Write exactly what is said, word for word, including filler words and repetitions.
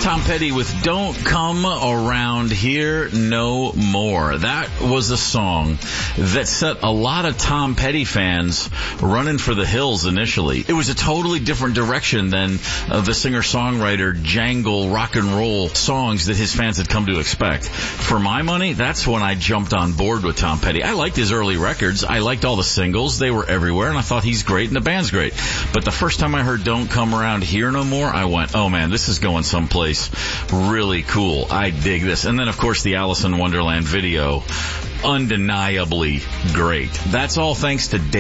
Tom Petty with Don't Come Around Here No More. That was a song that set a lot of Tom Petty fans running for the hills initially. It was a totally different direction than uh, the singer-songwriter jangle rock and roll songs that his fans had come to expect. For my money, that's when I jumped on board with Tom Petty. I liked his early records. I liked all the singles. They were everywhere, and I thought he's great and the band's great. But the first time I heard Don't Come Around Here No More, I went, oh man, this is going someplace really cool. I dig this. And then, of course, the Alice in Wonderland video, undeniably great. That's all thanks to Dave.